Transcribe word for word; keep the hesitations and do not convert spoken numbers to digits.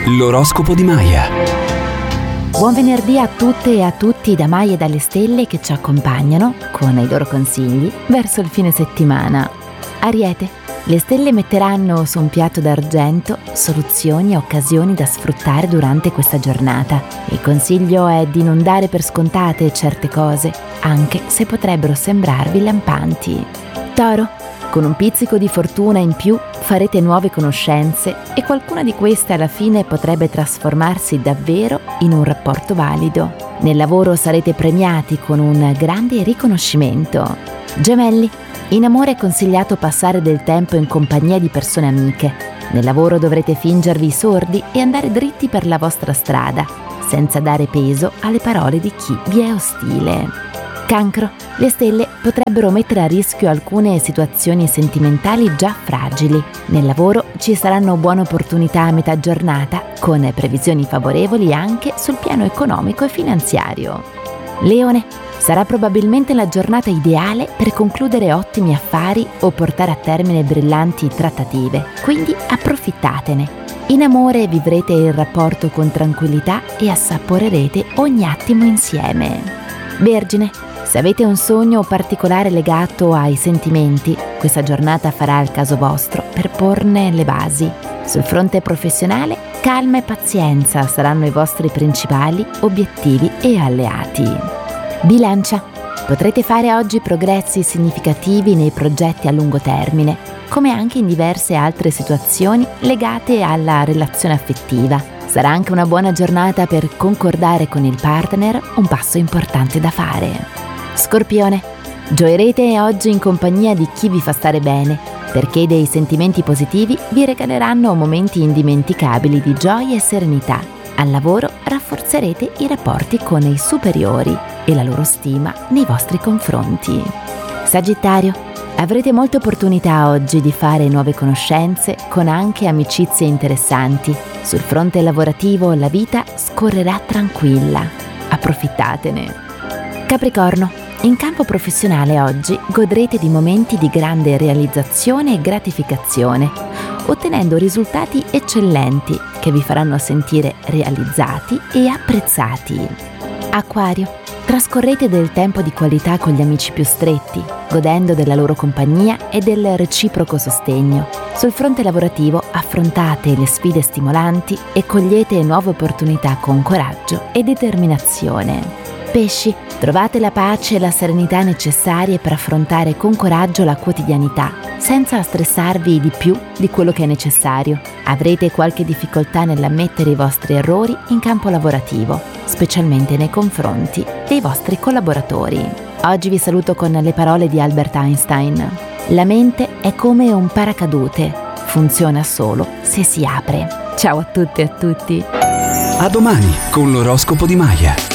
L'oroscopo di Maya. Buon venerdì a tutte e a tutti da Maya e dalle stelle che ci accompagnano, con i loro consigli, verso il fine settimana. Ariete, le stelle metteranno su un piatto d'argento soluzioni e occasioni da sfruttare durante questa giornata. Il consiglio è di non dare per scontate certe cose, anche se potrebbero sembrarvi lampanti. Toro, con un pizzico di fortuna in più farete nuove conoscenze e qualcuna di queste alla fine potrebbe trasformarsi davvero in un rapporto valido. Nel lavoro sarete premiati con un grande riconoscimento. Gemelli, in amore è consigliato passare del tempo in compagnia di persone amiche. Nel lavoro dovrete fingervi sordi e andare dritti per la vostra strada, senza dare peso alle parole di chi vi è ostile. Cancro, le stelle potrebbero mettere a rischio alcune situazioni sentimentali già fragili. Nel lavoro ci saranno buone opportunità a metà giornata, con previsioni favorevoli anche sul piano economico e finanziario. Leone, sarà probabilmente la giornata ideale per concludere ottimi affari o portare a termine brillanti trattative, quindi approfittatene. In amore vivrete il rapporto con tranquillità e assaporerete ogni attimo insieme. Vergine, se avete un sogno particolare legato ai sentimenti, questa giornata farà il caso vostro per porne le basi. Sul fronte professionale, calma e pazienza saranno i vostri principali obiettivi e alleati. Bilancia, potrete fare oggi progressi significativi nei progetti a lungo termine, come anche in diverse altre situazioni legate alla relazione affettiva. Sarà anche una buona giornata per concordare con il partner un passo importante da fare. Scorpione, gioirete oggi in compagnia di chi vi fa stare bene, perché dei sentimenti positivi vi regaleranno momenti indimenticabili di gioia e serenità. Al lavoro rafforzerete i rapporti con i superiori e la loro stima nei vostri confronti. Sagittario, avrete molte opportunità oggi di fare nuove conoscenze con anche amicizie interessanti. Sul fronte lavorativo la vita scorrerà tranquilla. Approfittatene. Capricorno, in campo professionale oggi godrete di momenti di grande realizzazione e gratificazione, ottenendo risultati eccellenti che vi faranno sentire realizzati e apprezzati. Acquario, trascorrete del tempo di qualità con gli amici più stretti, godendo della loro compagnia e del reciproco sostegno. Sul fronte lavorativo affrontate le sfide stimolanti e cogliete nuove opportunità con coraggio e determinazione. Pesci, trovate la pace e la serenità necessarie per affrontare con coraggio la quotidianità, senza stressarvi di più di quello che è necessario. Avrete qualche difficoltà nell'ammettere i vostri errori in campo lavorativo, specialmente nei confronti dei vostri collaboratori. Oggi vi saluto con le parole di Albert Einstein. La mente è come un paracadute, funziona solo se si apre. Ciao a tutte e a tutti. A domani con l'oroscopo di Maya.